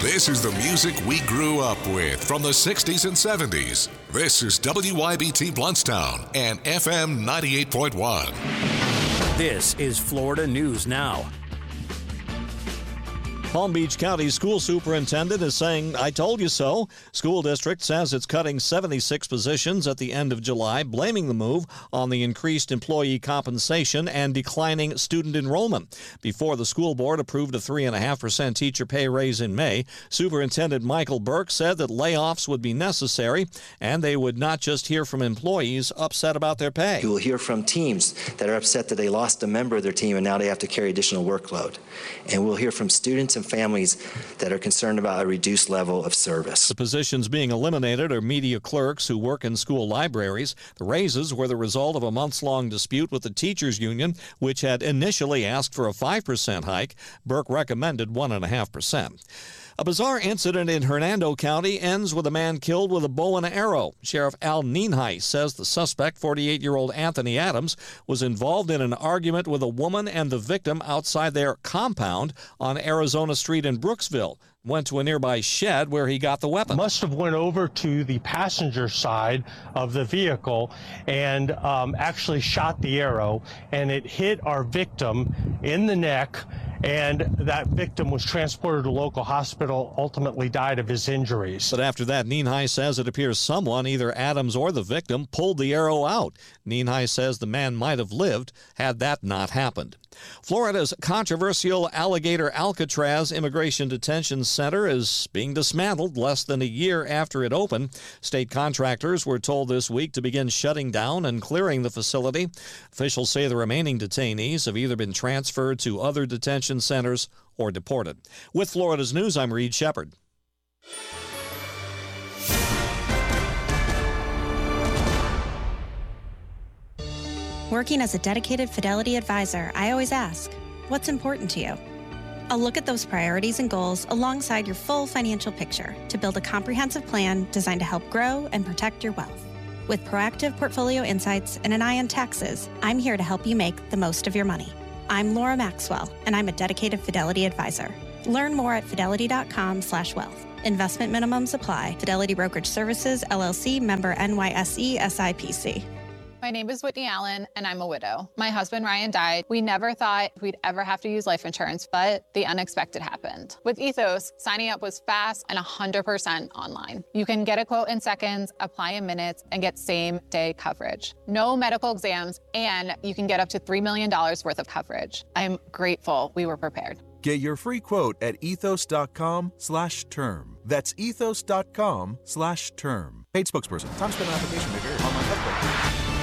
This is the music we grew up with from the 60s and 70s. This is WYBT Bluntstown and FM 98.1. This is Florida News Now. Palm Beach County School Superintendent is saying, "I told you so." School district says it's cutting 76 positions at the end of July, blaming the move on the increased employee compensation and declining student enrollment. Before the school board approved a 3.5% teacher pay raise in May, Superintendent Michael Burke said that layoffs would be necessary and they would not just hear from employees upset about their pay. You will hear from teams that are upset that they lost a member of their team and now they have to carry additional workload. And we'll hear from students and families that are concerned about a reduced level of service. The positions being eliminated are media clerks who work in school libraries. The raises were the result of a months-long dispute with the teachers union, which had initially asked for a 5% hike. Burke recommended 1.5%. A bizarre incident in Hernando County ends with a man killed with a bow and arrow. Sheriff Al Nienhuis says the suspect, 48-year-old Anthony Adams, was involved in an argument with a woman and the victim outside their compound on Arizona Street in Brooksville. Went to a nearby shed where he got the weapon. Must have went over to the passenger side of the vehicle and actually shot the arrow, and it hit our victim in the neck, and that victim was transported to a local hospital, ultimately died of his injuries. But after that, Nienhuis says it appears someone, either Adams or the victim, pulled the arrow out. Nienhuis says the man might have lived had that not happened. Florida's controversial Alligator Alcatraz Immigration Detention Center is being dismantled less than a year after it opened. State contractors were told this week to begin shutting down and clearing the facility. Officials say the remaining detainees have either been transferred to other detention centers or deported. With Florida's News, I'm Reed Shepard. Working as a dedicated Fidelity advisor, I always ask, what's important to you? I'll look at those priorities and goals alongside your full financial picture to build a comprehensive plan designed to help grow and protect your wealth. With proactive portfolio insights and an eye on taxes, I'm here to help you make the most of your money. I'm Laura Maxwell, and I'm a dedicated Fidelity advisor. Learn more at fidelity.com/wealth. Investment minimums apply. Fidelity Brokerage Services, LLC, member NYSE, SIPC. My name is Whitney Allen, and I'm a widow. My husband, Ryan, died. We never thought we'd ever have to use life insurance, but the unexpected happened. With Ethos, signing up was fast and 100% online. You can get a quote in seconds, apply in minutes, and get same-day coverage. No medical exams, and you can get up to $3 million worth of coverage. I'm grateful we were prepared. Get your free quote at ethos.com/term. That's ethos.com/term. Paid spokesperson. Time spent on application may vary. Online